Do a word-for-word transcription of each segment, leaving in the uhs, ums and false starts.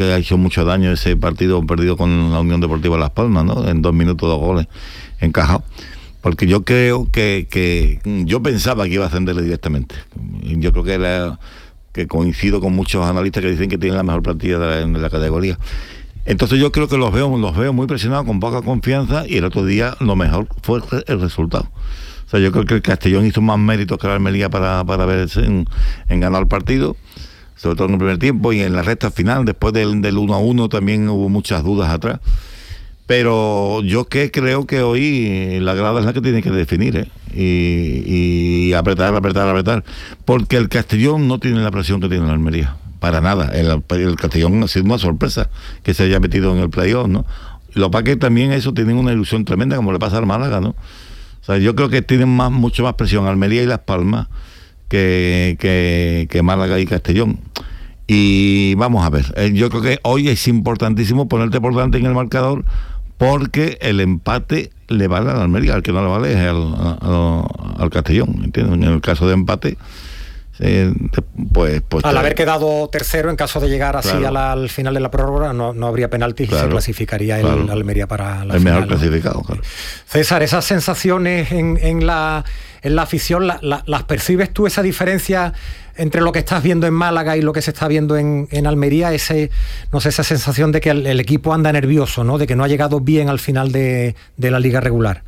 que ha hecho mucho daño ese partido perdido con la Unión Deportiva Las Palmas, ¿no? En dos minutos, dos goles encajados. Porque yo creo que, que yo pensaba que iba a ascenderle directamente. Yo creo que, era, que coincido con muchos analistas que dicen que tienen la mejor plantilla de la, de la categoría. Entonces yo creo que los veo, los veo muy presionados, con poca confianza, y el otro día lo mejor fue el resultado. O sea, yo creo que el Castellón hizo más méritos que la Almería para, para ver en, en ganar el partido, sobre todo en el primer tiempo, y en la recta final, después del, del uno a uno, también hubo muchas dudas atrás. Pero yo que creo que hoy la grada es la que tiene que definir, ¿eh? y, y apretar, apretar, apretar, porque el Castellón no tiene la presión que tiene la Almería, para nada. El, el Castellón ha sido una sorpresa que se haya metido en el playoff, ¿no? Lo que pasa que también eso tienen una ilusión tremenda, como le pasa al Málaga, ¿no? O sea, yo creo que tienen más, mucho más presión Almería y Las Palmas que, que, que Málaga y Castellón. Y vamos a ver, yo creo que hoy es importantísimo ponerte por delante en el marcador, porque el empate le vale al Almería, al que no le vale es al, al, al Castellón, ¿entiendes? En el caso de empate, eh, pues, pues... Al haber quedado tercero, en caso de llegar así claro. a la, al final de la prórroga, no, no habría penaltis, claro, y se clasificaría el claro. Almería para la el final. El mejor clasificado, claro. César, esas sensaciones en, en, la, en la afición, la, la, ¿las percibes tú, esa diferencia entre lo que estás viendo en Málaga y lo que se está viendo en, en Almería? Ese, no sé, esa sensación de que el, el equipo anda nervioso, ¿no? De que no ha llegado bien al final de, de la liga regular.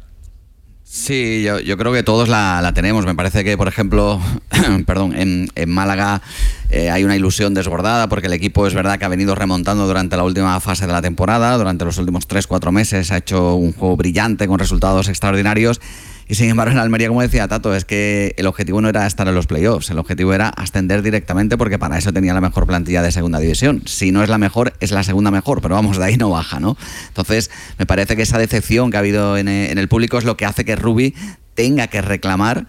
Sí, yo, yo creo que todos la, la tenemos. Me parece que, por ejemplo, perdón, en, en Málaga eh, hay una ilusión desbordada, porque el equipo es verdad que ha venido remontando durante la última fase de la temporada, durante los últimos tres cuatro meses ha hecho un juego brillante con resultados extraordinarios. Y sin embargo en Almería, como decía Tato, es que el objetivo no era estar en los playoffs, el objetivo era ascender directamente, porque para eso tenía la mejor plantilla de segunda división. Si no es la mejor, es la segunda mejor, pero vamos, de ahí no baja, ¿no? Entonces me parece que esa decepción que ha habido en, en el público es lo que hace que Rubi tenga que reclamar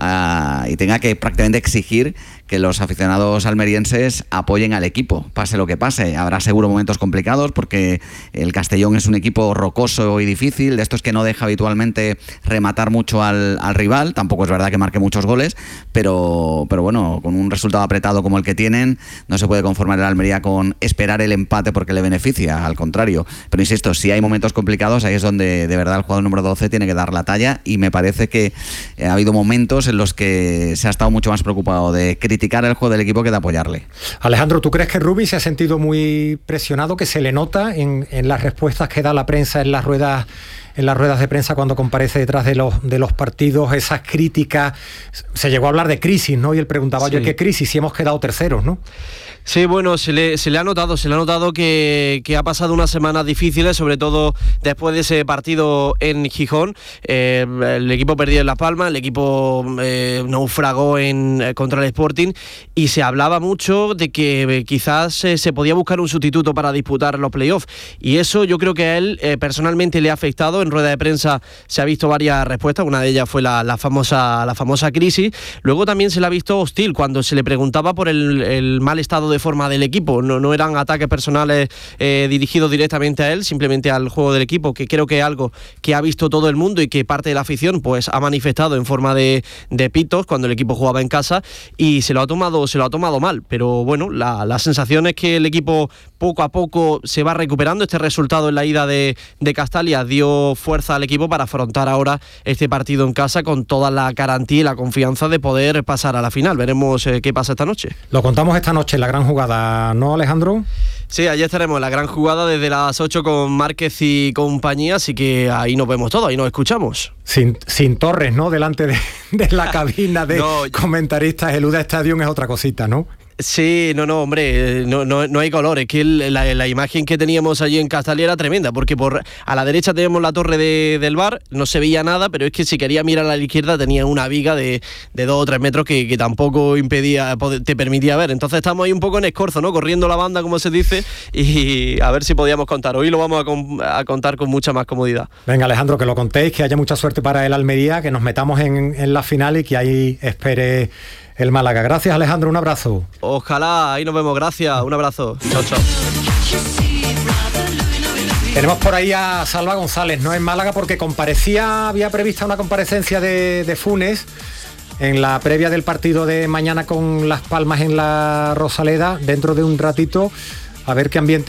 uh, y tenga que prácticamente exigir que los aficionados almerienses apoyen al equipo, pase lo que pase. Habrá seguro momentos complicados, porque el Castellón es un equipo rocoso y difícil, de estos que no deja habitualmente rematar mucho al, al rival. Tampoco es verdad que marque muchos goles, pero, pero bueno, con un resultado apretado como el que tienen, no se puede conformar el Almería con esperar el empate porque le beneficia, al contrario. Pero insisto, si hay momentos complicados, ahí es donde de verdad el jugador número doce tiene que dar la talla, y me parece que ha habido momentos en los que se ha estado mucho más preocupado de criticar el juego del equipo que de apoyarle. Alejandro, ¿tú crees que Rubi se ha sentido muy presionado, que se le nota en, en las respuestas que da la prensa en las ruedas en las ruedas de prensa cuando comparece detrás de los de los partidos, esas críticas? Se llegó a hablar de crisis, ¿no? Y él preguntaba, sí. Oye, ¿qué crisis? Si hemos quedado terceros, ¿no? Sí, bueno, se le, se le ha notado, se le ha notado que, que ha pasado unas semanas difíciles, sobre todo después de ese partido en Gijón. Eh, el equipo perdió en Las Palmas, el equipo eh, naufragó en, eh, contra el Sporting, y se hablaba mucho de que eh, quizás eh, se podía buscar un sustituto para disputar los playoffs, y eso yo creo que a él eh, personalmente le ha afectado. En rueda de prensa se ha visto varias respuestas, una de ellas fue la, la, famosa, la famosa crisis. Luego también se le ha visto hostil cuando se le preguntaba por el, el mal estado de forma del equipo. No, no eran ataques personales eh, dirigidos directamente a él, simplemente al juego del equipo, que creo que es algo que ha visto todo el mundo y que parte de la afición pues ha manifestado en forma de, de pitos cuando el equipo jugaba en casa, y se lo ha tomado, se lo ha tomado mal. Pero bueno, la, la sensación es que el equipo poco a poco se va recuperando. Este resultado en la ida de, de Castalia dio fuerza al equipo para afrontar ahora este partido en casa con toda la garantía y la confianza de poder pasar a la final. Veremos eh, qué pasa esta noche. Lo contamos esta noche, la gran jugada, ¿no, Alejandro? Sí, allí estaremos en la gran jugada desde las ocho con Márquez y compañía, así que ahí nos vemos todos, ahí nos escuchamos. Sin, sin Torres, ¿no? Delante de, de la cabina de no, comentaristas, el U D A Stadium es otra cosita, ¿no? Sí, no, no, hombre, no, no, no hay color. Es que el, la, la imagen que teníamos allí en Castalia era tremenda, porque por a la derecha tenemos la torre de, del bar, no se veía nada, pero es que si quería mirar a la izquierda tenía una viga de, de dos o tres metros que, que tampoco impedía, te permitía ver. Entonces estamos ahí un poco en escorzo, ¿no? Corriendo la banda, como se dice, y a ver si podíamos contar. Hoy lo vamos a, con, a contar con mucha más comodidad. Venga, Alejandro, que lo contéis, que haya mucha suerte para el Almería, que nos metamos en, en la final y que ahí espere el Málaga. Gracias, Alejandro, un abrazo. Ojalá, ahí nos vemos, gracias, un abrazo. Chao, chao. Tenemos por ahí a Salva González, no en Málaga, porque comparecía, había prevista una comparecencia de, de Funes en la previa del partido de mañana con Las Palmas en la Rosaleda, dentro de un ratito, a ver qué ambiente